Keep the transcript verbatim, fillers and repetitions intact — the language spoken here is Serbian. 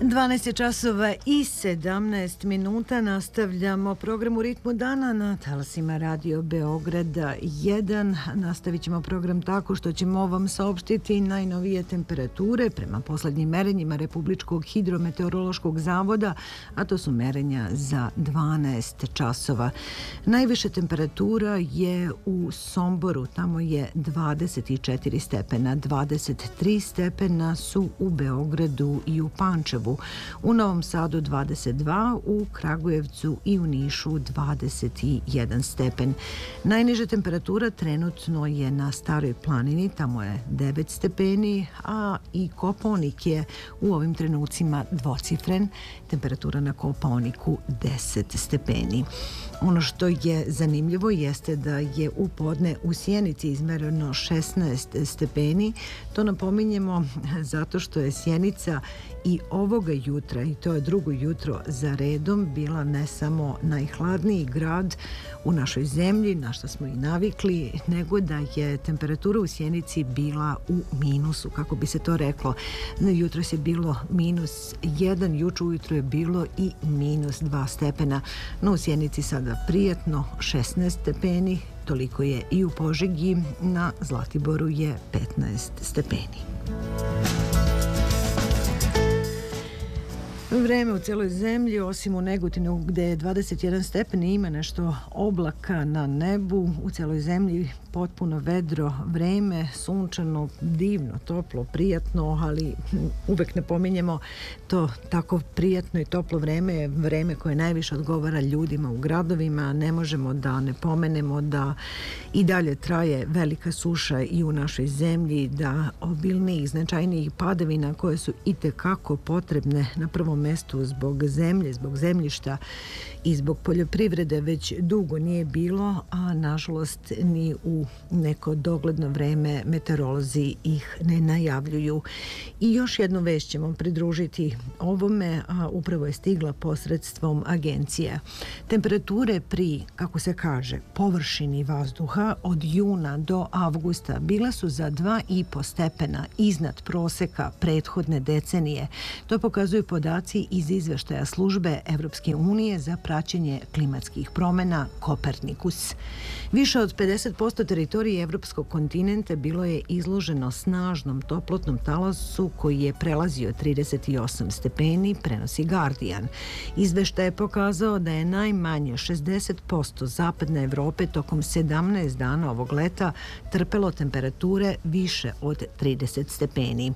dvanaest je časova i sedamnaest minuta. Nastavljamo program u ritmu dana na talasima Radio Beograda jedan. Nastavit ćemo program tako što ćemo vam saopštiti najnovije temperature prema poslednjim merenjima Republičkog hidrometeorološkog zavoda, a to su merenja za dvanaest časova. Najviše temperatura je u Somboru, tamo je dvadeset četiri stepena, dvadeset tri stepena su u Beogradu i u Pančevu, u Novom Sadu dvadeset dva, u Kragujevcu i u Nišu dvadeset jedan stepen. Najniža temperatura trenutno je na Staroj planini, tamo je devet stepeni, a i Kopaonik je u ovim trenucima dvocifren, temperatura na Kopaoniku deset stepeni. Ono što je zanimljivo jeste da je u podne u Sjenici izmereno šesnaest stepeni. To napominjemo zato što je Sjenica i ovoga jutra, i to je drugo jutro za redom, bila ne samo najhladniji grad u našoj zemlji, na što smo i navikli, nego da je temperatura u Sjenici bila u minusu, kako bi se to reklo. Jutro je bilo minus jedan, juče ujutro je bilo i minus dva stepena, no u Sjenici sada prijatno šesnaest stepeni, toliko je i u Požegi, na Zlatiboru je petnaest stepeni. Vreme u celoj zemlji, osim u Negotinu gde je dvadeset jedan stepen i ima nešto oblaka na nebu, u celoj zemlji potpuno vedro vreme, sunčano, divno, toplo, prijatno, ali uvek napominjemo to tako prijatno i toplo vreme je vreme koje najviše odgovara ljudima u gradovima. Ne možemo da ne pomenemo da i dalje traje velika suša i u našoj zemlji, da obilnijih, značajnijih padavina koje su itekako potrebne na prvom mestu zbog zemlje, zbog zemljišta i zbog poljoprivrede već dugo nije bilo, a nažalost ni u neko dogledno vreme meteorolozi ih ne najavljuju. I još jednu vest ćemo pridružiti ovome, a upravo je stigla posredstvom agencija. Temperature pri, kako se kaže, površini vazduha od juna do avgusta bile su za dva i po stepena iznad proseka prethodne decenije. To pokazuju podaci iz izveštaja službe Evropske unije za praćenje klimatskih promena Kopernikus. Više od pedeset posto teritorije evropskog kontinenta bilo je izloženo snažnom toplotnom talasu koji je prelazio trideset osam stepeni, prenosi Guardian. Izveštaj je pokazao da je najmanje šezdeset posto zapadne Evrope tokom sedamnaest dana ovog leta trpelo temperature više od trideset stepeni.